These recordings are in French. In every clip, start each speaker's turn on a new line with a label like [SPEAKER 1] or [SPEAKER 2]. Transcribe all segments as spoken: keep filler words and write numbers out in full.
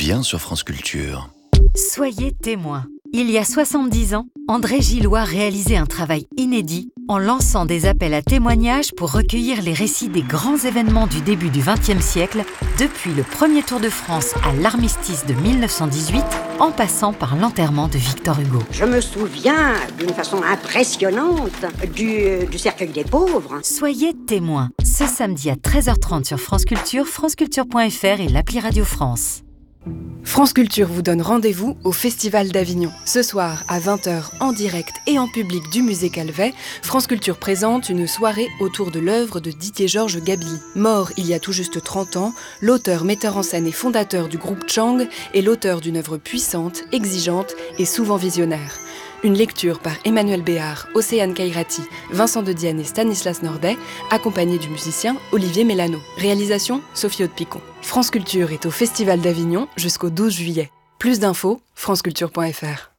[SPEAKER 1] bien sur France Culture.
[SPEAKER 2] Soyez témoins. Il y a soixante-dix ans, André Gillois réalisait un travail inédit en lançant des appels à témoignages pour recueillir les récits des grands événements du début du vingtième siècle, depuis le premier Tour de France à l'armistice de mille neuf cent dix-huit, en passant par l'enterrement de Victor Hugo.
[SPEAKER 3] Je me souviens d'une façon impressionnante du, du cercueil des pauvres.
[SPEAKER 2] Soyez témoins, ce samedi à treize heures trente sur France Culture, franceculture point f r et l'appli Radio France.
[SPEAKER 4] France Culture vous donne rendez-vous au Festival d'Avignon. Ce soir, à vingt heures, en direct et en public du musée Calvet, France Culture présente une soirée autour de l'œuvre de Didier-Georges Gabilly. Mort il y a tout juste trente ans, l'auteur, metteur en scène et fondateur du groupe Chang est l'auteur d'une œuvre puissante, exigeante et souvent visionnaire. Une lecture par Emmanuel Béard, Océane Kairati, Vincent de Dienne et Stanislas Nordet, accompagné du musicien Olivier Mélano. Réalisation Sophie Aude-Picon. France Culture est au Festival d'Avignon jusqu'au douze juillet. Plus d'infos, franceculture point f r.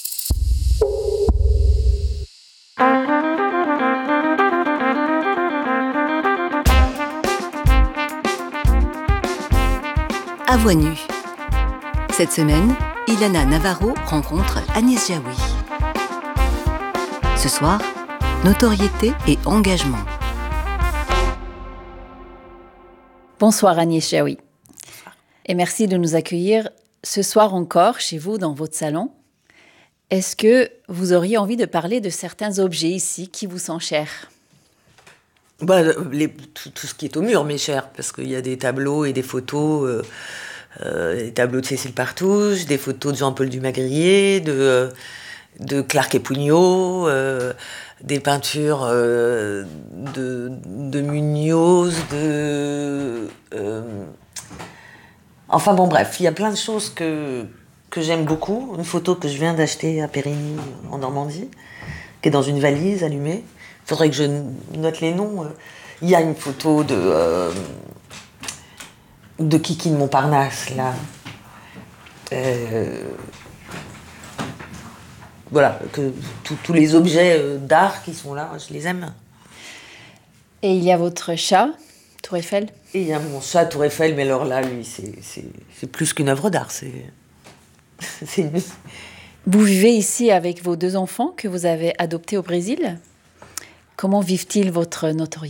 [SPEAKER 5] À voix nue. Cette semaine, Ilana Navarro rencontre Agnès Jaoui. Ce soir, notoriété et engagement.
[SPEAKER 6] Bonsoir Agnès Jaoui. Et merci de nous accueillir ce soir encore chez vous dans votre salon. Est-ce que vous auriez envie de parler de certains objets ici qui vous sont chers ?
[SPEAKER 7] Bah, les, tout, tout ce qui est au mur m'est cher, parce qu'il y a des tableaux et des photos, euh, euh, des tableaux de Cécile Partouche, des photos de Jean-Paul Dumas-Grillet, de... Euh, de Clark et Pugno, euh, des peintures euh, de, de Munoz, de... Euh, enfin bon, bref, il y a plein de choses que, que j'aime beaucoup. Une photo que je viens d'acheter à Périgny, en Normandie, qui est dans une valise allumée. Il faudrait que je note les noms. Il y a une photo de, euh, de Kiki de Montparnasse, là. Euh, Voilà, que tous les objets d'art qui sont là, je les aime.
[SPEAKER 6] Et il y a votre chat, Tour Eiffel ?
[SPEAKER 7] Et il y a mon chat, Tour Eiffel, mais alors là, lui, c'est, c'est, c'est plus qu'une œuvre d'art. C'est, c'est une...
[SPEAKER 6] Vous vivez ici avec vos deux enfants que vous avez adoptés au Brésil. Comment vivent-ils votre notoriété ?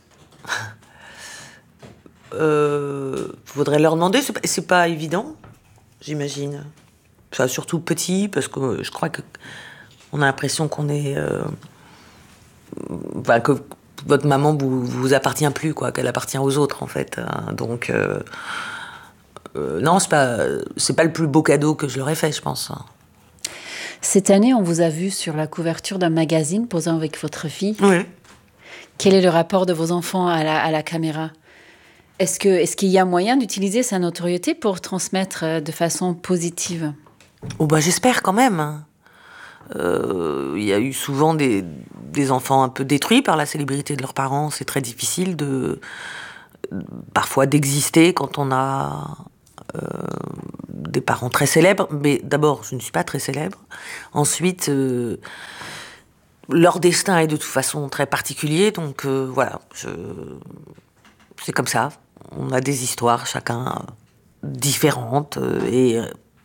[SPEAKER 7] euh, faudrait leur demander, c'est pas, c'est pas évident, j'imagine. Ça, surtout petit, parce que je crois qu'on a l'impression qu'on est... Euh, bah, que votre maman vous, vous appartient plus, quoi, qu'elle appartient aux autres, en fait. Hein. Donc, euh, euh, non, c'est pas, c'est pas le plus beau cadeau que je leur ai fait, je pense.
[SPEAKER 6] Cette année, on vous a vu sur la couverture d'un magazine posant avec votre fille.
[SPEAKER 7] Oui.
[SPEAKER 6] Quel est le rapport de vos enfants à la, à la caméra ? Est-ce que, est-ce qu'il y a moyen d'utiliser sa notoriété pour transmettre de façon positive ?
[SPEAKER 7] Oh bah j'espère quand même. Il euh, y a eu souvent des, des enfants un peu détruits par la célébrité de leurs parents. C'est très difficile de parfois d'exister quand on a euh, des parents très célèbres. Mais d'abord, je ne suis pas très célèbre. Ensuite, euh, leur destin est de toute façon très particulier. Donc euh, voilà, je... c'est comme ça. On a des histoires, chacun différentes et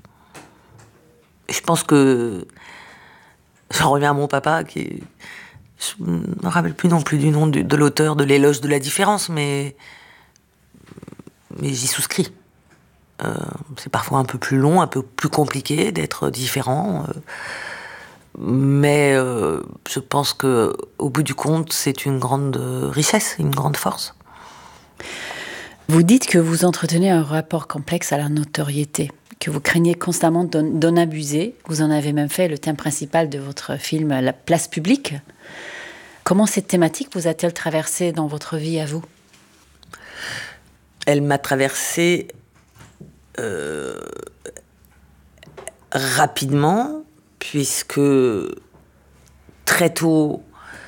[SPEAKER 7] je pense que j'en reviens à mon papa qui, je ne me rappelle plus non plus du nom de, de l'auteur de l'éloge de la différence, mais mais j'y souscris. Euh, c'est parfois un peu plus long, un peu plus compliqué d'être différent, euh, mais euh, je pense que au bout du compte, c'est une grande richesse, une grande force.
[SPEAKER 6] Vous dites que vous entretenez un rapport complexe à la notoriété, que vous craignez constamment d'en, d'en abuser. Vous en avez même fait le thème principal de votre film La place publique. Comment cette thématique vous a-t-elle traversé dans votre vie à vous ?
[SPEAKER 7] Elle m'a traversée euh, rapidement, puisque très tôt,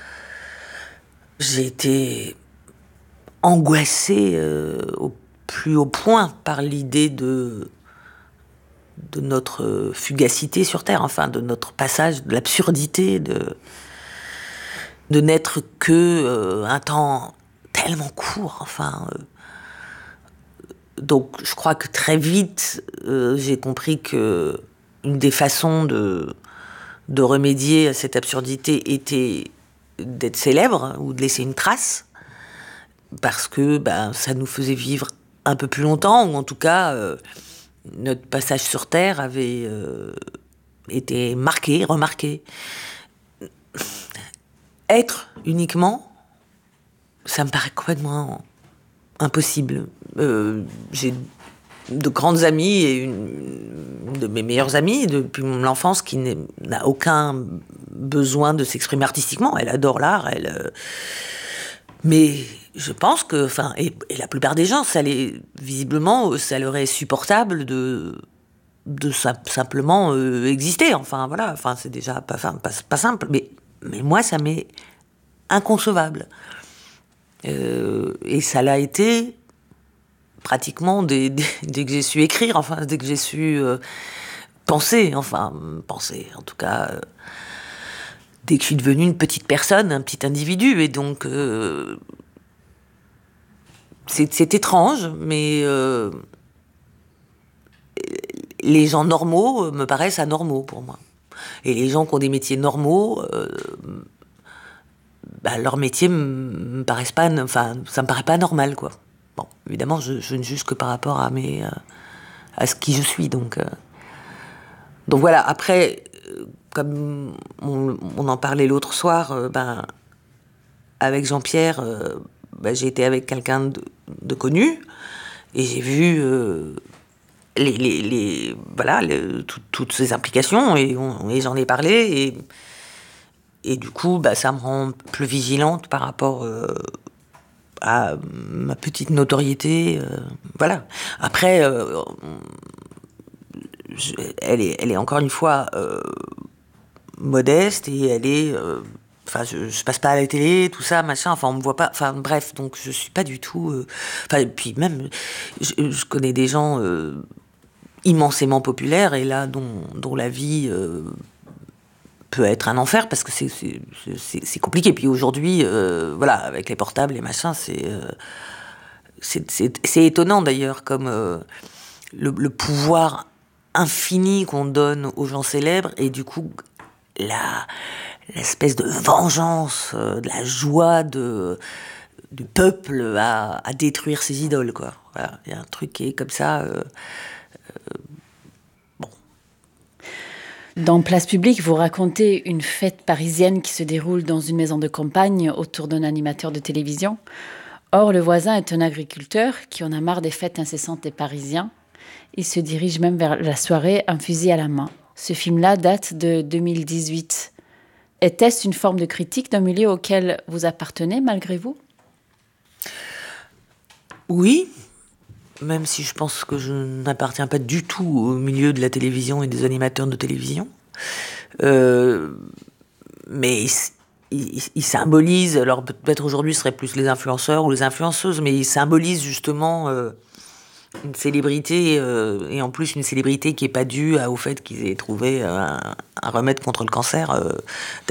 [SPEAKER 7] j'ai été angoissée euh, au plus haut point par l'idée de de notre fugacité sur Terre, enfin de notre passage, de l'absurdité de, de n'être que euh, un temps tellement court, enfin, euh, donc je crois que très vite, euh, j'ai compris que une des façons de, de remédier à cette absurdité était d'être célèbre ou de laisser une trace, parce que ben, ça nous faisait vivre un peu plus longtemps, ou en tout cas, euh, notre passage sur Terre avait euh, été marqué, remarqué. Être uniquement, ça me paraît complètement impossible. Euh, j'ai de grandes amies et une, une de mes meilleures amies depuis l'enfance qui n'a aucun besoin de s'exprimer artistiquement. Elle adore l'art, elle... Euh, mais je pense que, enfin, et, et la plupart des gens, ça les, visiblement, ça leur est supportable de, de sim- simplement euh, exister. Enfin, voilà, enfin, c'est déjà pas, enfin, pas, pas simple, mais, mais moi, ça m'est inconcevable. Euh, et ça l'a été pratiquement dès, dès, dès que j'ai su écrire, enfin, dès que j'ai su euh, penser, enfin, penser, en tout cas... Euh, dès que je suis devenue une petite personne, un petit individu, et donc euh, c'est, c'est étrange, mais euh, les gens normaux me paraissent anormaux pour moi. Et les gens qui ont des métiers normaux, euh, bah, leurs métiers me paraissent pas, enfin, ça me paraît pas normal, quoi. Bon, évidemment, je, je ne juge que par rapport à mes, euh, à ce qui je suis, donc. Euh, donc voilà. Après. Comme on, on en parlait l'autre soir, euh, ben, avec Jean-Pierre, euh, ben, j'ai été avec quelqu'un de, de connu, et j'ai vu euh, les, les, les, voilà, les, tout, toutes ces implications, et, on, et j'en ai parlé, et, et du coup, ben, ça me rend plus vigilante par rapport euh, à ma petite notoriété. Euh, voilà. Après, euh, je, elle, est, elle est encore une fois... Euh, modeste, et elle est enfin euh, je, je passe pas à la télé, tout ça, machin, enfin on me voit pas, enfin bref, donc je suis pas du tout enfin euh, puis même je, je connais des gens euh, immensément populaires, et là dont, dont la vie euh, peut être un enfer, parce que c'est, c'est, c'est, c'est compliqué, puis aujourd'hui euh, voilà, avec les portables, les machins, c'est euh, c'est, c'est, c'est étonnant d'ailleurs, comme euh, le, le pouvoir infini qu'on donne aux gens célèbres, et du coup La, l'espèce de vengeance, euh, de la joie de, du peuple à, à détruire ses idoles, quoi. Voilà, il y a un truc qui est comme ça. Euh, euh, bon.
[SPEAKER 6] Dans Place Publique, vous racontez une fête parisienne qui se déroule dans une maison de campagne autour d'un animateur de télévision. Or, le voisin est un agriculteur qui en a marre des fêtes incessantes des Parisiens. Il se dirige même vers la soirée, un fusil à la main. Ce film-là date de deux mille dix-huit. Était-ce une forme de critique d'un milieu auquel vous appartenez, malgré vous ?
[SPEAKER 7] Oui, même si je pense que je n'appartiens pas du tout au milieu de la télévision et des animateurs de télévision. Euh, mais il, il, il symbolise, alors peut-être aujourd'hui ce serait plus les influenceurs ou les influenceuses, mais il symbolise justement... Euh, une célébrité, euh, et en plus une célébrité qui n'est pas due à, au fait qu'ils aient trouvé un, un remède contre le cancer. Euh,